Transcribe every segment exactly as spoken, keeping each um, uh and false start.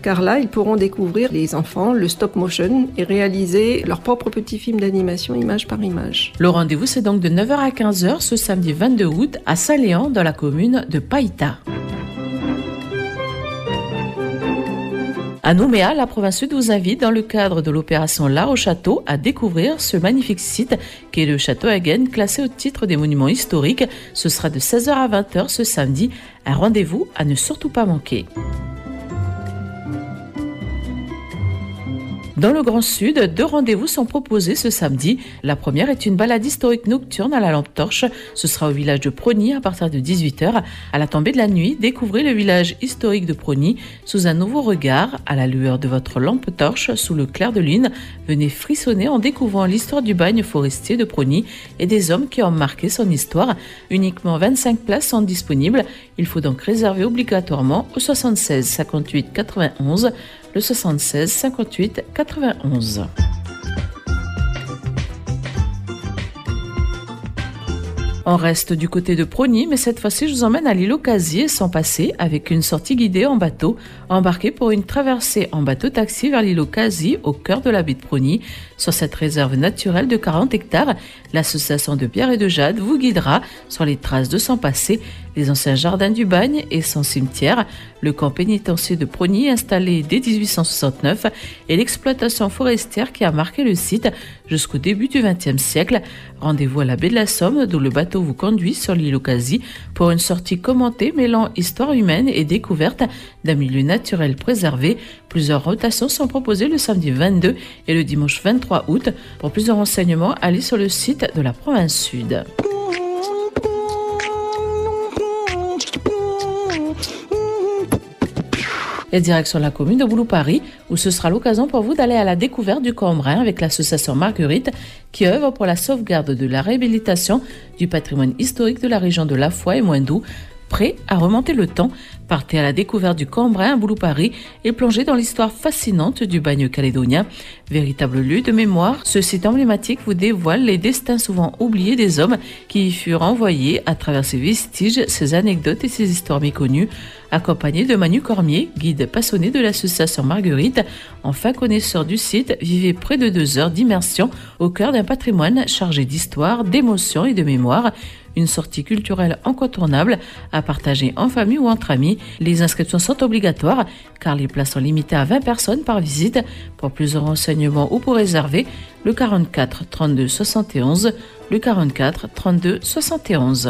car là, ils pourront découvrir, les enfants, le stop motion et réaliser leur propre petit film d'animation image par image. Le rendez-vous, c'est donc de neuf heures à quinze heures ce samedi vingt-deux août à Saint-Léon dans la commune de Païta. À Nouméa, la province sud vous invite dans le cadre de l'opération L'Art au Château à découvrir ce magnifique site qui est le Château Hagen, classé au titre des monuments historiques. Ce sera de seize heures à vingt heures ce samedi, un rendez-vous à ne surtout pas manquer. Dans le Grand Sud, deux rendez-vous sont proposés ce samedi. La première est une balade historique nocturne à la lampe torche. Ce sera au village de Prony à partir de dix-huit heures. À la tombée de la nuit, découvrez le village historique de Prony sous un nouveau regard. À la lueur de votre lampe torche, sous le clair de lune, venez frissonner en découvrant l'histoire du bagne forestier de Prony et des hommes qui ont marqué son histoire. Uniquement vingt-cinq places sont disponibles. Il faut donc réserver obligatoirement au soixante-seize cinquante-huit quatre-vingt-onze. Le soixante-seize cinquante-huit quatre-vingt-onze. On reste du côté de Prony, mais cette fois-ci, je vous emmène à l'île aux Casiers sans passer avec une sortie guidée en bateau. Embarquez pour une traversée en bateau-taxi vers l'île aux Casiers, au cœur de la baie de Prony. Sur cette réserve naturelle de quarante hectares, l'association de Pierre et de Jade vous guidera sur les traces de son passé, les anciens jardins du bagne et son cimetière, le camp pénitentiaire de Prony installé dès dix-huit cent soixante-neuf et l'exploitation forestière qui a marqué le site jusqu'au début du vingtième siècle. Rendez-vous à la baie de la Somme, d'où le bateau vous conduit sur l'île aux Casiers pour une sortie commentée mêlant histoire humaine et découverte d'un milieu naturel préservé. Plusieurs rotations sont proposées le samedi vingt-deux et le dimanche vingt-trois août. Pour plus de renseignements, allez sur le site de la province sud. Et direction la commune de Boulou-Paris, où ce sera l'occasion pour vous d'aller à la découverte du Combrin avec l'association Marguerite, qui œuvre pour la sauvegarde de la réhabilitation du patrimoine historique de la région de La Foix et Moindou. Prêt à remonter le temps, partez à la découverte du Combrin à Boulou-Paris et plongez dans l'histoire fascinante du bagne calédonien. Véritable lieu de mémoire, ce site emblématique vous dévoile les destins souvent oubliés des hommes qui y furent envoyés à travers ses vestiges, ses anecdotes et ses histoires méconnues. Accompagné de Manu Cormier, guide passionné de l'association Marguerite, enfin connaisseur du site, vivez près de deux heures d'immersion au cœur d'un patrimoine chargé d'histoire, d'émotions et de mémoire. Une sortie culturelle incontournable à partager en famille ou entre amis. Les inscriptions sont obligatoires car les places sont limitées à vingt personnes par visite. Pour plus de renseignements ou pour réserver, le quarante-quatre trente-deux soixante et onze, le quarante-quatre trente-deux soixante et onze.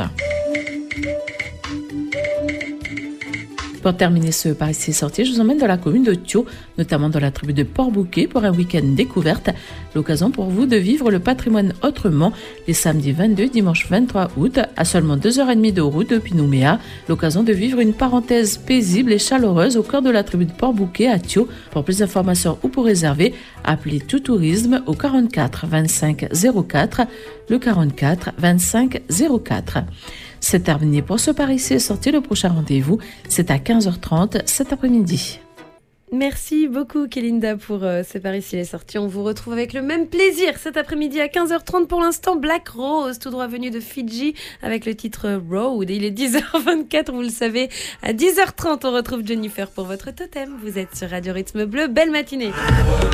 Pour terminer ce Par ici sorti, je vous emmène dans la commune de Thio, notamment dans la tribu de Port-Bouquet pour un week-end découverte. L'occasion pour vous de vivre le patrimoine autrement les samedis vingt-deux, dimanche vingt-trois août, à seulement deux heures trente de route depuis Nouméa. L'occasion de vivre une parenthèse paisible et chaleureuse au cœur de la tribu de Port-Bouquet à Thio. Pour plus d'informations ou pour réserver, appelez Tout Tourisme au quarante-quatre vingt-cinq zéro quatre, le quarante-quatre vingt-cinq zéro quatre. C'est terminé pour ce Par ici est sorti. Le prochain rendez-vous, c'est à quinze heures trente cet après-midi. Merci beaucoup Kélinda pour euh, ce Par ici est sorti. On vous retrouve avec le même plaisir cet après-midi à quinze heures trente. Pour l'instant, Black Rose, tout droit venu de Fidji avec le titre Road. Et il est dix heures vingt-quatre, vous le savez. À dix heures trente, on retrouve Jennifer pour votre totem. Vous êtes sur Radio Rythme Bleu. Belle matinée.